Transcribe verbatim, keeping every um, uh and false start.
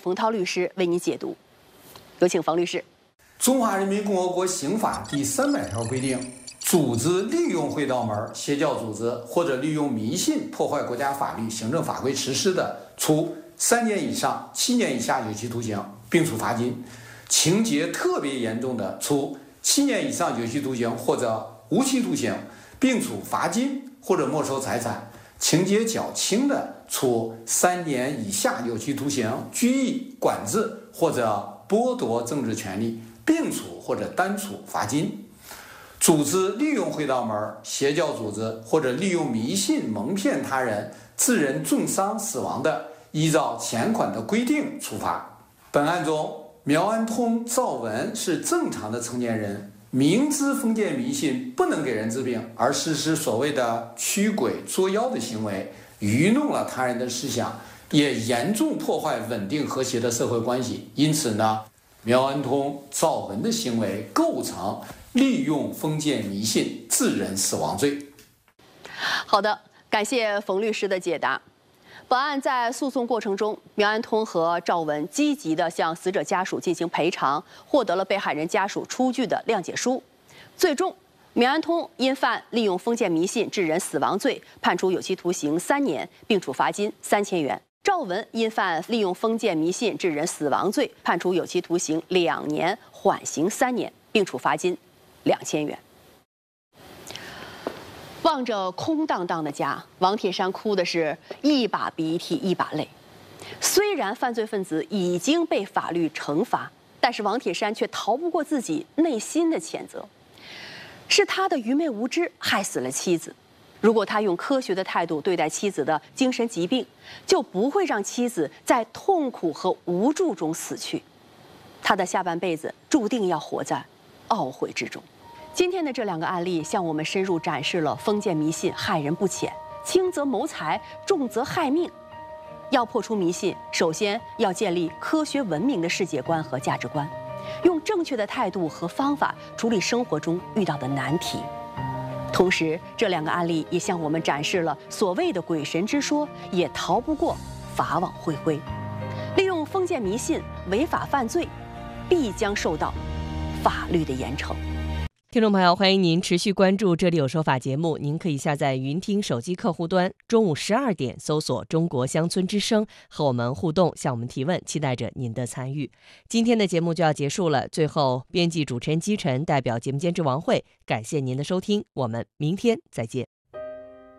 冯涛律师为您解读。有请冯律师。 中华人民共和国刑法第三百条规定，组织利用会道门、邪教组织或者利用迷信破坏国家法律、行政法规实施的，处三年以上七年以下有期徒刑，并处罚金；情节特别严重的，处七年以上有期徒刑或者无期徒刑，并处罚金或者没收财产；情节较轻的，处三年以下有期徒刑、拘役、管制或者剥夺政治权利，并处或者单处罚金。组织利用会道门、邪教组织或者利用迷信蒙骗他人，致人重伤死亡的，依照前款的规定处罚。本案中，苗安通、赵文是正常的成年人，明知封建迷信不能给人治病，而实施所谓的驱鬼捉妖的行为，愚弄了他人的思想，也严重破坏稳定和谐的社会关系。因此呢，苗安通、赵文的行为构成利用封建迷信致人死亡罪。 好的，感谢冯律师的解答。本案在诉讼过程中，苗安通和赵文积极地向死者家属进行赔偿，获得了被害人家属出具的谅解书。最终，苗安通因犯利用封建迷信致人死亡罪，判处有期徒刑三年，并处罚金三千元。赵文因犯利用封建迷信致人死亡罪，判处有期徒刑两年，缓刑三年，并处罚金两千元。望着空荡荡的家，王铁山哭的是一把鼻涕一把泪。虽然犯罪分子已经被法律惩罚，但是王铁山却逃不过自己内心的谴责。是他的愚昧无知害死了妻子。如果他用科学的态度对待妻子的精神疾病，就不会让妻子在痛苦和无助中死去。他的下半辈子注定要活在懊悔之中。今天的这两个案例向我们深入展示了封建迷信害人不浅，轻则谋财，重则害命。要破除迷信，首先要建立科学文明的世界观和价值观，用正确的态度和方法处理生活中遇到的难题。同时，这两个案例也向我们展示了所谓的鬼神之说也逃不过法网恢恢。利用封建迷信违法犯罪，必将受到法律的严惩。 听众朋友，欢迎您持续关注《这里有说法》节目。您可以下载云听手机客户端，中午十二点搜索中国乡村之声，和我们互动，向我们提问，期待着您的参与。今天的节目就要结束了，最后编辑主持人姬晨代表节目监制王慧，感谢您的收听，我们明天再见。